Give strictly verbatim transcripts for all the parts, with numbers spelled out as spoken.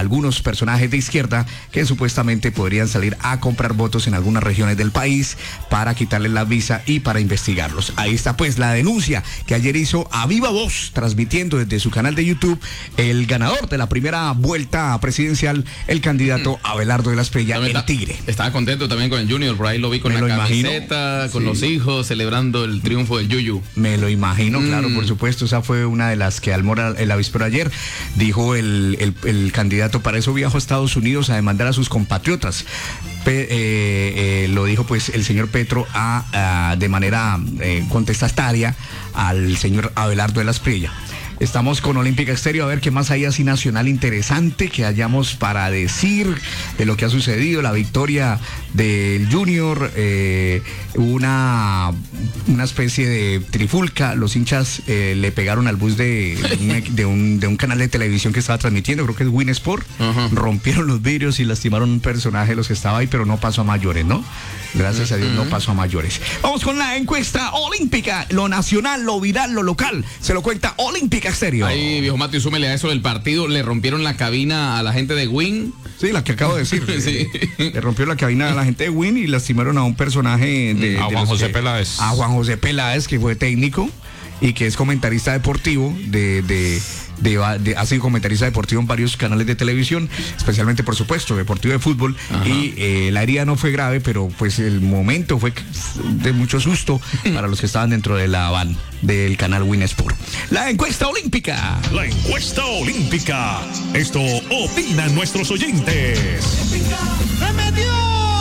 algunos personajes de izquierda que supuestamente podrían salir a comprar votos en algunas regiones del país para quitarles la visa y para investigarlos. Ahí está pues la denuncia que ayer hizo a viva voz, transmitiendo desde su canal de YouTube, el ganador de la primera vuelta presidencial, el candidato Abelardo de la Espriella, el está, Tigre. Estaba contento también con el Junior, por ahí lo vi con Me la camiseta, imagino. con sí. los hijos, celebrando el triunfo del Yuyu. Me lo imagino, mm. claro, por supuesto. Esa fue una de las que Almora, el avispero ayer, dijo el, el, el candidato. Para eso viajó a Estados Unidos a demandar a sus compatriotas. Pe, eh, eh, lo dijo pues el señor Petro a, a, de manera eh, contestataria al señor Abelardo de la Espriella. Estamos con Olímpica Estéreo, a ver qué más hay así nacional interesante que hayamos para decir de lo que ha sucedido, la victoria del Junior, eh, una, una especie de trifulca, los hinchas eh, le pegaron al bus de, de, un, de un canal de televisión que estaba transmitiendo, creo que es Win Sport, uh-huh. rompieron los vidrios y lastimaron un personaje de los que estaba ahí, pero no pasó a mayores, ¿no? Gracias a Dios uh-huh. no pasó a mayores. Vamos con la encuesta olímpica, lo nacional, lo viral, lo local, se lo cuenta Olímpica Estéreo. Ahí, viejo Mateo, súmele a eso del partido, le rompieron la cabina a la gente de Win. Sí, la que acabo de decir. sí. Le rompió la cabina a la gente de Win y lastimaron a un personaje de... A de Juan José que, Peláez. A Juan José Peláez, que fue técnico y que es comentarista deportivo de... de De, de, ha sido comentarista deportivo en varios canales de televisión, especialmente por supuesto deportivo de fútbol. Ajá. Y eh, la herida no fue grave, pero pues el momento fue de mucho susto para los que estaban dentro de la van del canal Win Sport. La encuesta olímpica. La encuesta olímpica. Esto opinan nuestros oyentes. ¡Se metió!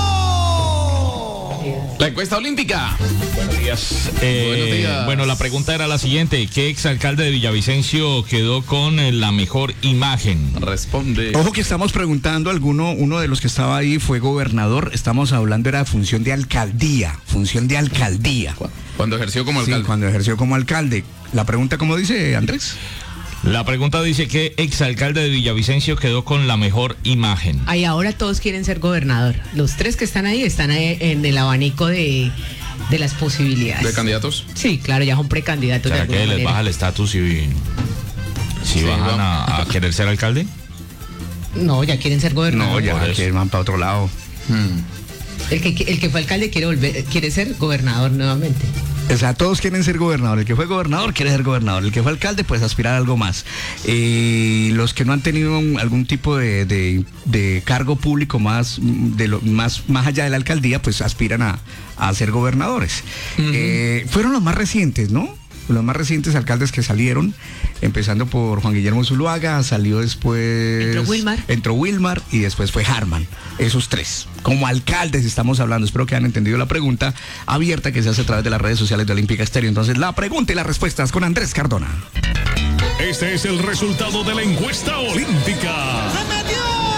La encuesta olímpica. Buenos días. Eh, Buenos días. Bueno, la pregunta era la siguiente: ¿qué exalcalde de Villavicencio quedó con la mejor imagen? Responde. Ojo que estamos preguntando, alguno, uno de los que estaba ahí fue gobernador. Estamos hablando era de función de alcaldía, función de alcaldía. Cuando ejerció como alcalde. Sí, cuando ejerció como alcalde. La pregunta, ¿cómo dice Andrés? La pregunta dice: ¿qué exalcalde de Villavicencio quedó con la mejor imagen? Ahí ahora todos quieren ser gobernador. Los tres que están ahí están ahí en el abanico de, de las posibilidades. ¿De candidatos? Sí, claro, ya son precandidatos. ¿Será que les baja el estatus si, si sí, bajan no. a, a querer ser alcalde? No, ya quieren ser gobernador. No, ya quieren van para otro lado. Hmm. El que, el que fue alcalde quiere volver, quiere ser gobernador nuevamente. O sea, todos quieren ser gobernador. El que fue gobernador quiere ser gobernador. El que fue alcalde, pues aspirar a algo más. Y eh, los que no han tenido un, algún tipo de, de, de cargo público más, de lo, más, más allá de la alcaldía, pues aspiran a, a ser gobernadores. Uh-huh. Eh, fueron los más recientes, ¿no? Los más recientes alcaldes que salieron, empezando por Juan Guillermo Zuluaga, salió después... Entró Wilmar. Entró Wilmar y después fue Harman. Esos tres. Como alcaldes estamos hablando. Espero que hayan entendido la pregunta abierta que se hace a través de las redes sociales de Olímpica Estéreo. Entonces, la pregunta y las respuestas con Andrés Cardona. Este es el resultado de la encuesta olímpica. ¡Se metió!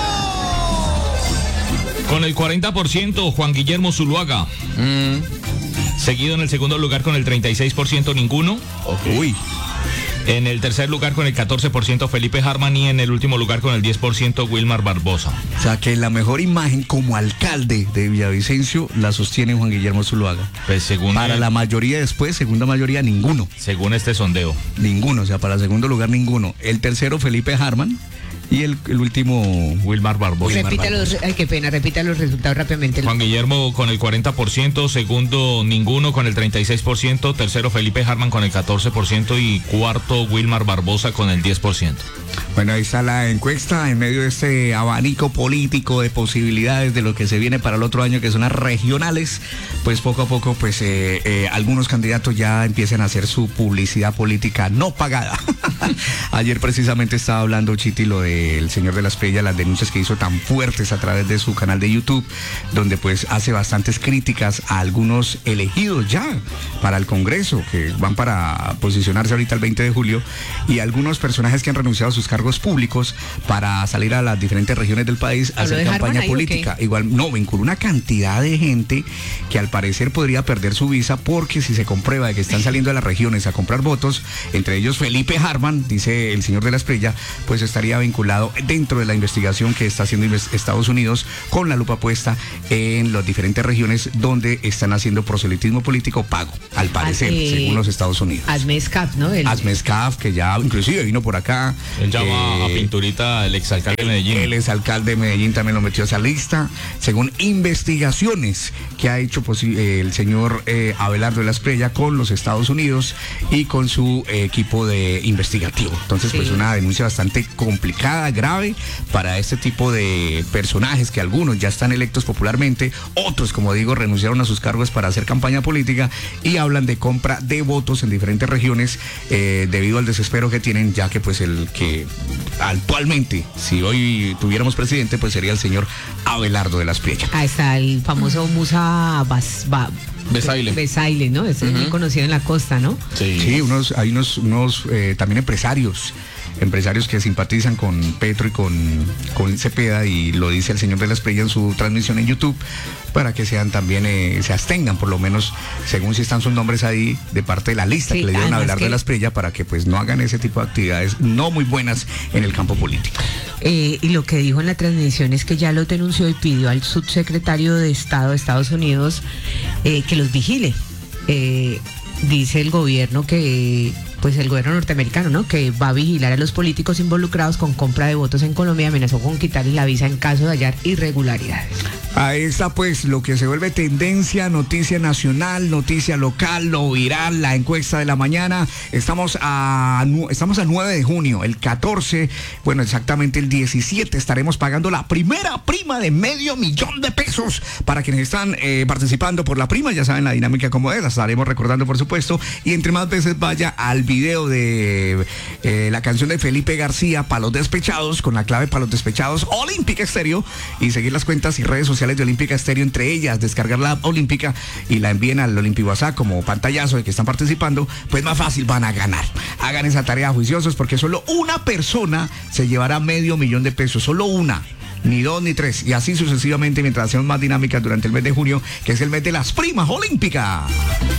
Con el cuarenta por ciento, Juan Guillermo Zuluaga. Mm. Seguido en el segundo lugar con el treinta y seis por ciento ninguno. Okay. Uy. En el tercer lugar con el catorce por ciento Felipe Harman y en el último lugar con el diez por ciento Wilmar Barbosa. O sea que la mejor imagen como alcalde de Villavicencio la sostiene Juan Guillermo Zuluaga. Pues según para el, la mayoría después, segunda mayoría, ninguno. Según este sondeo. Ninguno, o sea, para el segundo lugar ninguno. El tercero Felipe Harman. Y el, el último, Wilmar Barbosa. Repita los, ay, qué pena, repita los resultados rápidamente. Juan Guillermo con el cuarenta por ciento, segundo ninguno con el treinta y seis por ciento, tercero Felipe Harman con el catorce por ciento y cuarto Wilmar Barbosa con el diez por ciento. Bueno, ahí está la encuesta en medio de este abanico político de posibilidades de lo que se viene para el otro año, que son las regionales. Pues poco a poco, pues eh, eh, algunos candidatos ya empiezan a hacer su publicidad política no pagada. Ayer precisamente estaba hablando Chiti lo de el señor de la Espriella, las denuncias que hizo tan fuertes a través de su canal de YouTube, donde pues hace bastantes críticas a algunos elegidos ya para el Congreso, que van para posicionarse ahorita el veinte de julio, y algunos personajes que han renunciado a sus cargos públicos para salir a las diferentes regiones del país a hacer campaña política. Igual, no, vinculó una cantidad de gente que al parecer podría perder su visa, porque si se comprueba de que están saliendo a las regiones a comprar votos, entre ellos Felipe Harman, dice el señor de la Espriella, pues estaría vinculado dentro de la investigación que está haciendo Estados Unidos, con la lupa puesta en las diferentes regiones donde están haciendo proselitismo político pago, al parecer, eh, según los Estados Unidos. Asmescaf, ¿no? El... Asmescaf, que ya inclusive vino por acá. Él llama eh, a pinturita el exalcalde de Medellín. El exalcalde de Medellín también lo metió a esa lista, según investigaciones que ha hecho eh, el señor eh, Abelardo de la Espriella con los Estados Unidos y con su eh, equipo de investigativo. Entonces, sí. pues una denuncia bastante complicada, grave para este tipo de personajes que algunos ya están electos popularmente, otros, como digo, renunciaron a sus cargos para hacer campaña política y hablan de compra de votos en diferentes regiones eh, debido al desespero que tienen, ya que pues el que actualmente, si hoy tuviéramos presidente, pues sería el señor Abelardo de la Espriella. Ahí está el famoso Musa Bas, ba, Besaile. Besaile, ¿no? Ese uh-huh. es muy conocido en la costa, ¿no? Sí, sí unos, hay unos, unos eh, también empresarios. empresarios que simpatizan con Petro y con, con Cepeda, y lo dice el señor de la Espriella en su transmisión en YouTube, para que sean también, eh, se abstengan, por lo menos, según si están sus nombres ahí, de parte de la lista sí, que le dieron a Abelardo que... de la Espriella, para que pues no hagan ese tipo de actividades no muy buenas en el campo político. Eh, y lo que dijo en la transmisión es que ya lo denunció y pidió al subsecretario de Estado de Estados Unidos eh, que los vigile. Eh, dice el gobierno que... pues el gobierno norteamericano, ¿no? Que va a vigilar a los políticos involucrados con compra de votos en Colombia, amenazó con quitarles la visa en caso de hallar irregularidades. Ahí está pues lo que se vuelve tendencia, noticia nacional, noticia local, lo viral, la encuesta de la mañana. Estamos a estamos a nueve de junio, el catorce, bueno, exactamente el diecisiete estaremos pagando la primera prima de medio millón de pesos para quienes están eh, participando por la prima. Ya saben la dinámica como es, la estaremos recordando por supuesto, y entre más veces vaya al video de eh, la canción de Felipe García, Pa' los Despechados, con la clave Pa' los Despechados, Olímpica Estéreo, y seguir las cuentas y redes sociales de Olímpica Estéreo, entre ellas descargar la app Olímpica y la envíen al Olímpico WhatsApp como pantallazo de que están participando, pues más fácil van a ganar. Hagan esa tarea juiciosos, porque solo una persona se llevará medio millón de pesos, solo una. Ni dos ni tres, y así sucesivamente mientras hacemos más dinámicas durante el mes de junio, que es el mes de las primas olímpicas.